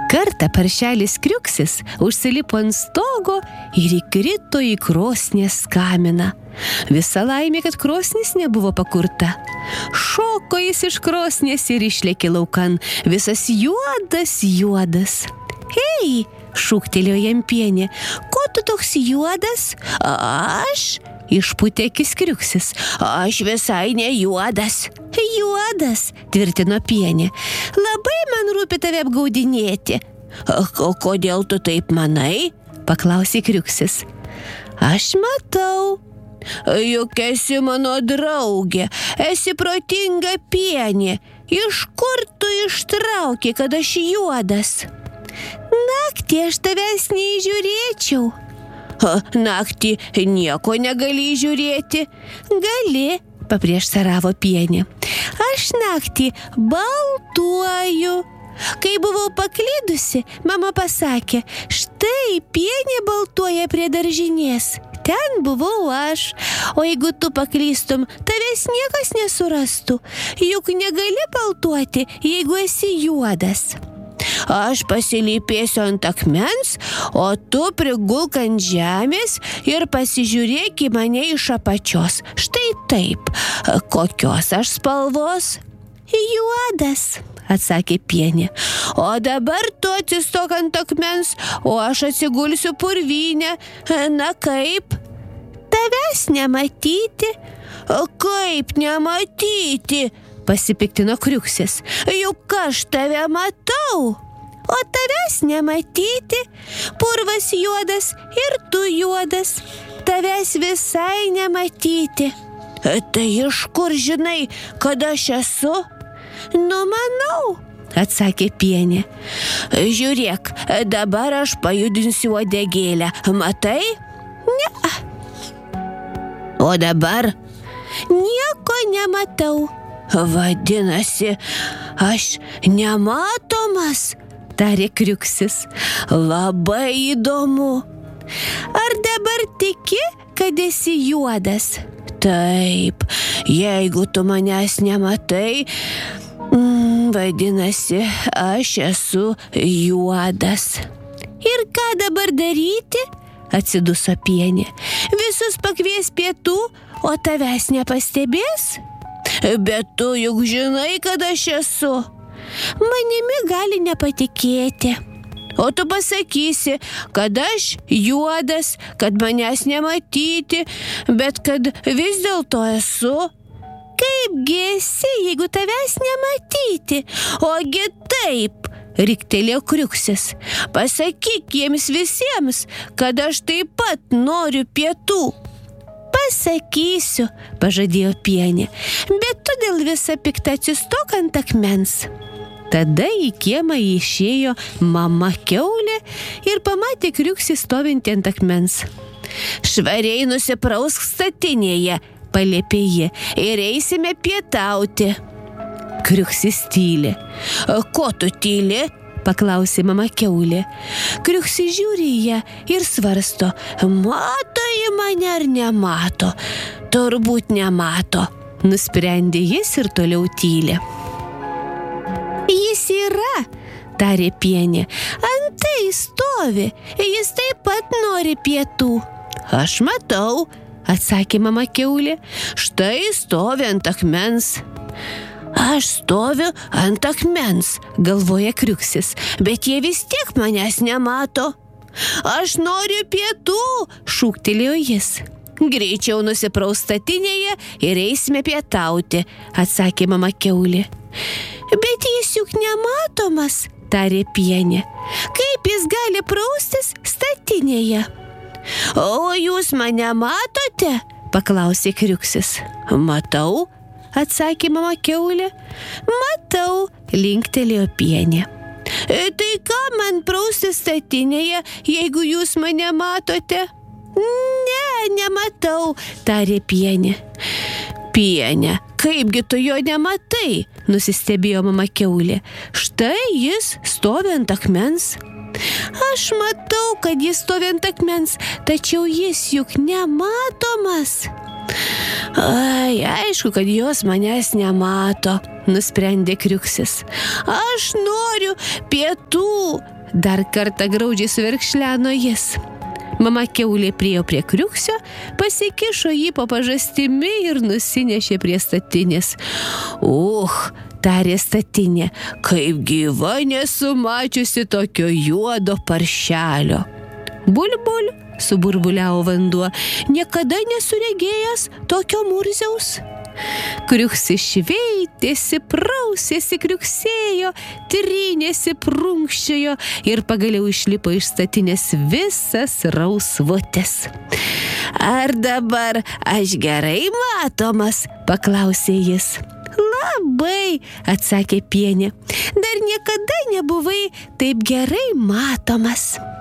Kartą paršelis Kriuksis užsilipo ant stogo ir įkrito į krosnies kaminą. Visa laimė, kad krosnis nebuvo pakurta. Šoko jis iš krosnies ir išlėkė laukan, visas juodas. Hei, šūktelėjo jam Pienė, ko tu toks juodas? Aš? Išpūtė akis Kriuksis. Aš visai ne juodas. Juodas, tvirtino Pienė. Labai man rūpi tave apgaudinėti. O kodėl tu taip manai? Paklausė Kriuksis. Aš matau. Juk esi mano draugė, esi protinga Pienė. Iš kur tu ištraukė, kad aš juodas? Naktį aš tavęs neįžiūrėčiau. Naktį nieko negali žiūrėti. Gali, paprieštaravo Pienė. Aš naktį baltuoju. Kai buvau paklydusi, mama pasakė, štai Pienė baltuoja prie daržinės. Ten buvau aš, o jeigu tu paklystum, tavęs niekas nesurastų. Juk negali baltuoti, jeigu esi juodas. Aš pasilypėsiu ant akmens, o tu prigulk ant žemės ir pasižiūrėk į mane iš apačios. Štai taip. Kokios aš spalvos? Juodas, atsakė Pienė. O dabar tu atsistok ant akmens, o aš atsigulsiu purvynę. Na kaip? Tavęs nematyti? Kaip nematyti? Pasipiktino Kriuksis. Juk aš tave matau. O tavęs nematyti, purvas juodas ir tu juodas, tavęs visai nematyti. Tai iš kur žinai, kad aš esu? Numanau, atsakė Pienė. Žiūrėk, dabar aš pajudinsiu uodegėlę, matai? Ne. O dabar? Nieko nematau. Vadinasi, aš nematomas, tarė Kriuksis. Labai įdomu. Ar dabar tiki, kad esi juodas? Taip, jeigu tu manęs nematai, vadinasi, aš esu juodas. Ir ką dabar daryti? Atsiduso Pienė. Visus pakvies pietų, o tavęs nepastebės? Bet tu juk žinai, kad aš esu. Manimi gali nepatikėti. O tu pasakysi, kad aš juodas, kad manęs nematyti, bet kad vis dėlto esu. Kaipgi esi, jeigu tavęs nematyti? Ogi taip, riktelėjo Kriuksis. Pasakyk jiems visiems, kad aš taip pat noriu pietų. Pasakysiu, pažadėjo Pienė, bet tu dėl visą piktą atsistok ant akmens. Tada į kiemą išėjo mama kiaulė ir pamatė Kriuksį stovintį ant akmens. Švariai nusiprausk statinėje, paliepė ji, ir eisime pietauti. Kriuksis tyli. Ko tu tyli? Paklausė mama kiaulė. Kriuksis žiūri į ją ir svarsto, mato į mane ar nemato? Turbūt nemato, nusprendė jis ir toliau tyli. Jis yra, tarė Pienė, antai stovi, jis taip pat nori pietų. Aš matau, atsakė mama kiaulė, štai stovi ant akmens. Aš stoviu ant akmens, galvoja Kriuksis, bet jie vis tiek manęs nemato. Aš noriu pietų, šūktelėjo jis. Greičiau nusipraus statinėje ir eisime pietauti, atsakė mama kiaulė. Bet jis juk nematomas, tarė Pienė. Kaip jis gali praustis statinėje? O jūs mane matote? Paklausė Kriuksis. Matau, atsakė mama kiaulė. Matau, linktelėjo Pienė. Tai ką man praustis statinėje, jeigu jūs mane matote? Ne, nematau, tarė Pienė. Pienė, kaipgi tu jo nematai, nusistebėjo mama kiaulė. Štai jis stovi ant akmens. Aš matau, kad jis stovi ant akmens, tačiau jis juk nematomas. Ai, aišku, kad jos manęs nemato, nusprendė Kriuksis. Aš noriu pietų, Dar kartą graudžiai suverkšleno jis. Mama kiaulė priėjo prie kriuksio, pasikišo jį po pažastimi ir nusinešė prie statinės. Tarė statinė, kaip gyva nesu mačiusi tokio juodo paršelio. Bulbul, suburbuliavo vanduo, niekada nesu regėjęs tokio murziaus. Kriuksis šveitėsi, prausėsi, kriuksėjo, trynėsi, prunkščiojo ir pagaliau išlipo iš statinės visas rausvutis. Ar dabar aš gerai matomas? Paklausė jis. Labai, atsakė Pienė, dar niekada nebuvai taip gerai matomas.